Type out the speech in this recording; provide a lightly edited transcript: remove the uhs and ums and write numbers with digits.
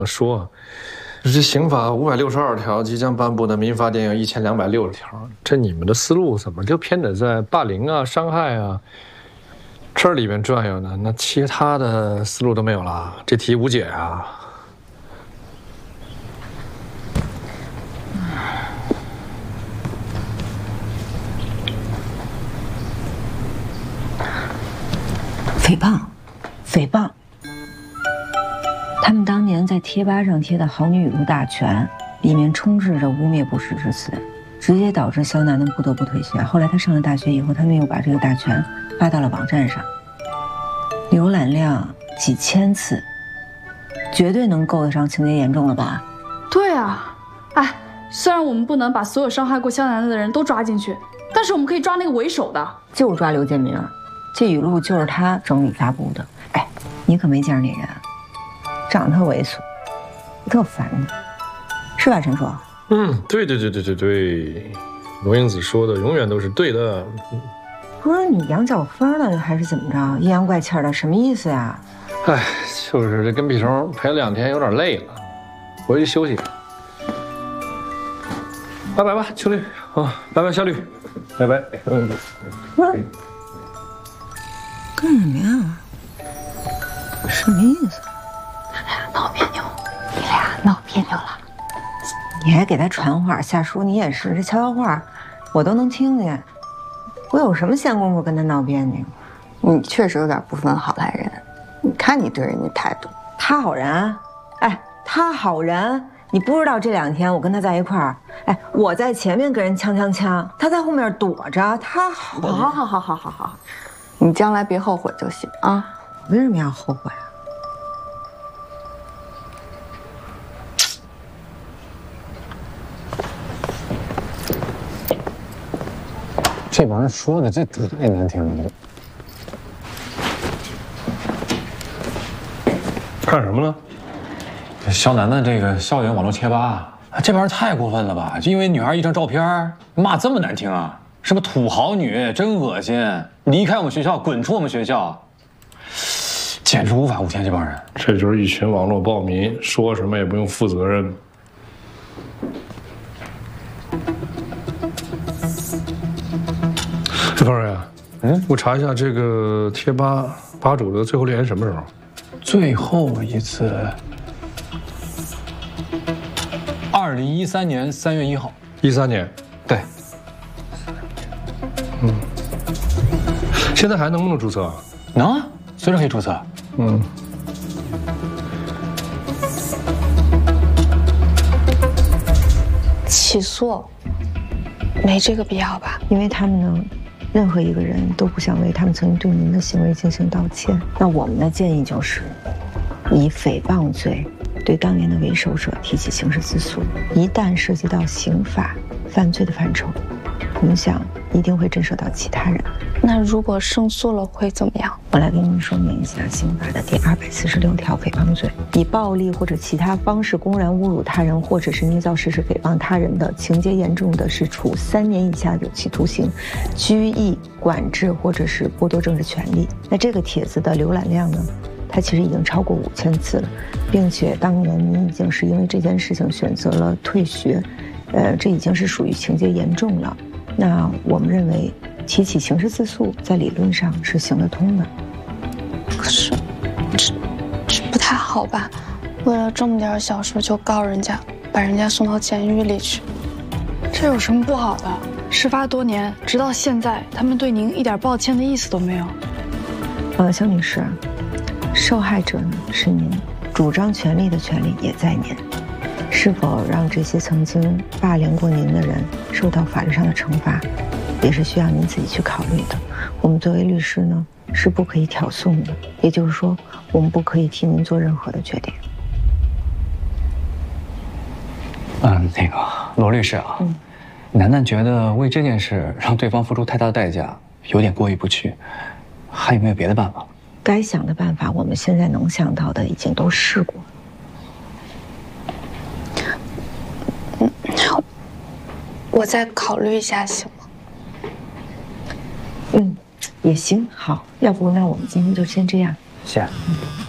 说，这刑法562条即将颁布的民法典有1260条，这你们的思路怎么就偏得在霸凌啊、伤害啊这里面转悠呢？那其他的思路都没有了，这题无解啊！ 诽谤，诽谤。他们当年在贴吧上贴的“好女语录大全”，里面充斥着污蔑不实之词，直接导致肖楠楠不得不退学。后来他上了大学以后，他们又把这个大全发到了网站上，浏览量几千次，绝对能够得上情节严重了吧？ 对啊，哎，虽然我们不能把所有伤害过肖楠楠的人都抓进去，但是我们可以抓那个为首的， 就抓刘建明。这语录就是他整理发布的。哎，你可没见着那人，长得特猥琐，特烦的，是吧，陈叔？ 对，罗英子说的永远都是对的。 不是你羊角风了还是怎么着？阴阳怪气的，什么意思呀？ 哎，就是这跟屁虫陪了2天，有点累了，回去休息。拜拜吧，秋绿啊，拜拜，小绿，拜拜。 不是。干什么呀？什么意思？ 他俩闹别扭，你俩闹别扭了。 你还给他传话，夏叔你也是，这悄悄话我都能听见。我有什么闲工夫跟他闹别扭？ 你确实有点不分好赖人，你看你对人家态度。 他好人，哎，他好人，你不知道这2天我跟他在一块儿，哎，我在前面跟人呛，他在后面躲着，他好。 好。你将来别后悔就行啊！ 为什么要后悔啊？ 这帮人说的这太难听了。 看什么呢？ 肖楠楠这个校园网络贴吧，这帮人太过分了吧？就因为女孩一张照片，骂这么难听啊！什么土豪女，真恶心！离开我们学校，滚出我们学校！简直无法无天，这帮人。 这就是一群网络暴民，说什么也不用负责任。方瑞啊，我查一下这个贴吧吧主的最后留言什么时候？ 最后一次，2013年3月1号。 13年。 对。 现在还能不能注册？ 能啊，随时可以注册。 起诉，没这个必要吧？ 因为他们呢，任何一个人都不想为他们曾经对您的行为进行道歉。那我们的建议就是，以诽谤罪对当年的为首者提起刑事自诉。一旦涉及到刑法犯罪的范畴，影响一定会震慑到其他人。 那如果胜诉了会怎么样？ 我来给你们说明一下刑法的第246条诽谤罪，以暴力或者其他方式公然侮辱他人，或者是捏造事实诽谤他人的，情节严重的是处3年以下有期徒刑、拘役、管制或者是剥夺政治权利。那这个帖子的浏览量呢，它其实已经超过5000次了，并且当年您已经是因为这件事情选择了退学，这已经是属于情节严重了。那我们认为提起刑事自诉在理论上是行得通的。 可是这不太好吧？为了这么点小事就告人家，把人家送到监狱里去， 这有什么不好的？事发多年，直到现在，他们对您一点抱歉的意思都没有。 肖女士，受害者呢是您，主张权利的权利也在您。是否让这些曾经霸凌过您的人受到法律上的惩罚，也是需要您自己去考虑的。我们作为律师呢，是不可以挑唆的，也就是说，我们不可以替您做任何的决定。 那个罗律师啊，楠楠觉得为这件事让对方付出太大的代价，有点过意不去，还有没有别的办法？ 该想的办法，我们现在能想到的已经都试过。 我再考虑一下，行吗？ 也行，好，要不那我们今天就先这样。 谢谢。